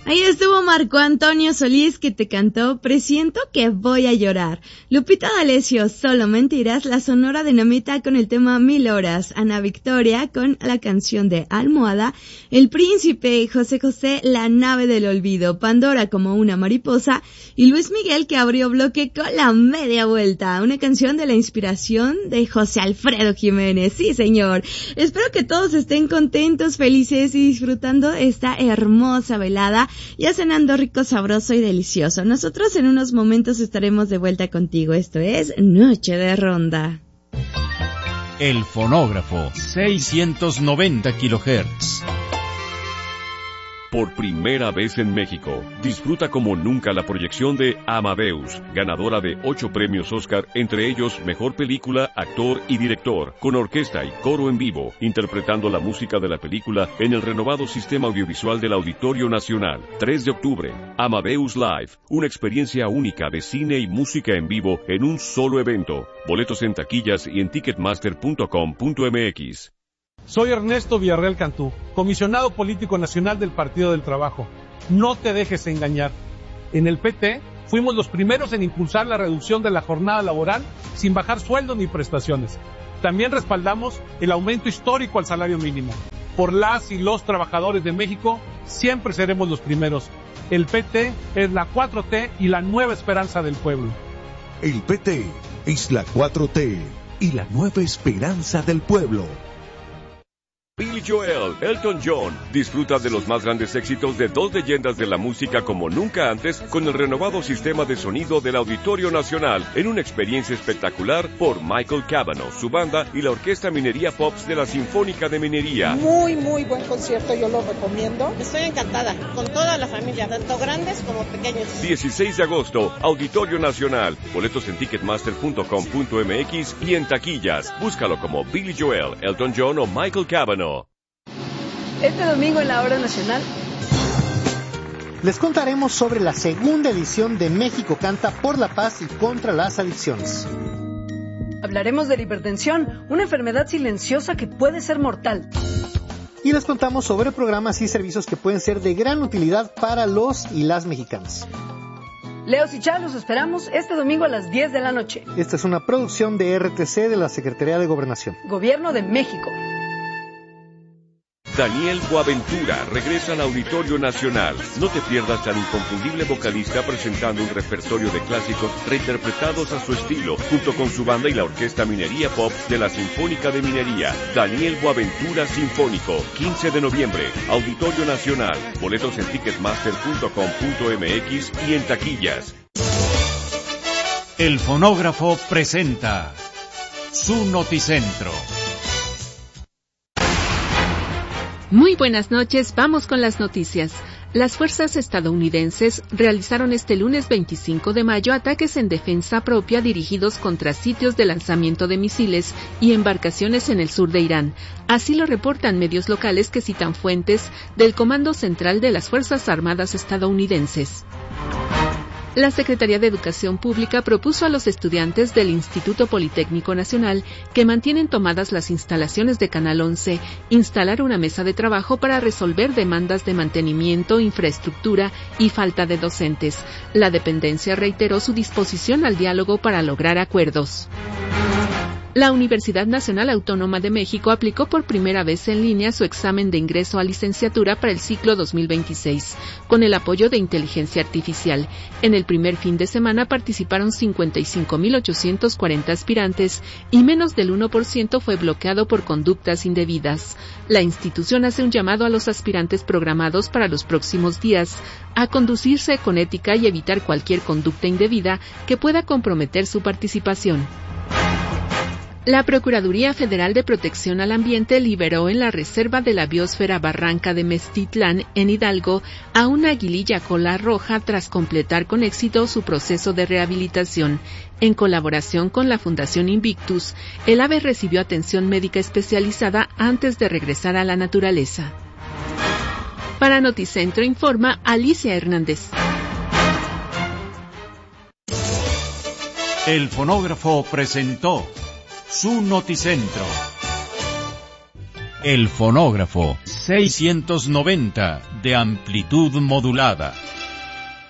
Ahí estuvo Marco Antonio Solís, que te cantó Presiento que voy a llorar. Lupita D'Alessio, Solo Mentiras. La Sonora Dinamita con el tema 1000 horas. Ana Victoria con la canción de Almohada. El Príncipe y José José, La Nave del Olvido. Pandora, Como una mariposa. Y Luis Miguel, que abrió bloque con La Media Vuelta. Una canción de la inspiración de José Alfredo Jiménez. Sí, señor. Espero que todos estén contentos, felices y disfrutando esta hermosa velada, ya cenando rico, sabroso y delicioso. Nosotros en unos momentos estaremos de vuelta contigo. Esto es Noche de Ronda. El fonógrafo, 690 kHz. Por primera vez en México, disfruta como nunca la proyección de Amadeus, ganadora de 8 premios Oscar, entre ellos Mejor Película, Actor y Director, con orquesta y coro en vivo, interpretando la música de la película en el renovado sistema audiovisual del Auditorio Nacional. 3 de octubre, Amadeus Live, una experiencia única de cine y música en vivo en un solo evento. Boletos en taquillas y en ticketmaster.com.mx. Soy Ernesto Villarreal Cantú, comisionado político nacional del Partido del Trabajo. No te dejes engañar. En el PT fuimos los primeros en impulsar la reducción de la jornada laboral sin bajar sueldo ni prestaciones. También respaldamos el aumento histórico al salario mínimo. Por las y los trabajadores de México, siempre seremos los primeros. El PT es la 4T y la nueva esperanza del pueblo. El PT es la 4T y la nueva esperanza del pueblo. Billy Joel, Elton John, disfruta de los más grandes éxitos de 2 leyendas de la música como nunca antes con el renovado sistema de sonido del Auditorio Nacional en una experiencia espectacular por Michael Cavanaugh, su banda y la Orquesta Minería Pops de la Sinfónica de Minería. Muy buen concierto, yo lo recomiendo. Estoy encantada, con toda la familia, tanto grandes como pequeños. 16 de agosto, Auditorio Nacional. Boletos en ticketmaster.com.mx y en taquillas. Búscalo como Billy Joel, Elton John o Michael Cavanaugh. Este domingo en la Hora Nacional les contaremos sobre la segunda edición de México Canta por la Paz y contra las adicciones. Hablaremos de la hipertensión, una enfermedad silenciosa que puede ser mortal. Y les contamos sobre programas y servicios que pueden ser de gran utilidad para los y las mexicanas. Leos y Chá, los esperamos este domingo a las 10 de la noche. Esta es una producción de RTC de la Secretaría de Gobernación. Gobierno de México. Daniel Boaventura regresa al Auditorio Nacional. No te pierdas al inconfundible vocalista presentando un repertorio de clásicos reinterpretados a su estilo, junto con su banda y la Orquesta Minería Pop de la Sinfónica de Minería. Daniel Boaventura Sinfónico, 15 de noviembre, Auditorio Nacional. Boletos en ticketmaster.com.mx y en taquillas. El fonógrafo presenta su Noticentro. Muy buenas noches, vamos con las noticias. Las fuerzas estadounidenses realizaron este lunes 25 de mayo ataques en defensa propia dirigidos contra sitios de lanzamiento de misiles y embarcaciones en el sur de Irán. Así lo reportan medios locales que citan fuentes del Comando Central de las Fuerzas Armadas estadounidenses. La Secretaría de Educación Pública propuso a los estudiantes del Instituto Politécnico Nacional, que mantienen tomadas las instalaciones de Canal 11, instalar una mesa de trabajo para resolver demandas de mantenimiento, infraestructura y falta de docentes. La dependencia reiteró su disposición al diálogo para lograr acuerdos. La Universidad Nacional Autónoma de México aplicó por primera vez en línea su examen de ingreso a licenciatura para el ciclo 2026, con el apoyo de inteligencia artificial. En el primer fin de semana participaron 55.840 aspirantes y menos del 1% fue bloqueado por conductas indebidas. La institución hace un llamado a los aspirantes programados para los próximos días a conducirse con ética y evitar cualquier conducta indebida que pueda comprometer su participación. La Procuraduría Federal de Protección al Ambiente liberó en la Reserva de la Biosfera Barranca de Meztitlán, en Hidalgo, a una aguililla cola roja tras completar con éxito su proceso de rehabilitación. En colaboración con la Fundación Invictus, el ave recibió atención médica especializada antes de regresar a la naturaleza. Para Noticentro informa Alicia Hernández. El fonógrafo presentó su Noticentro. El fonógrafo 690 de amplitud modulada.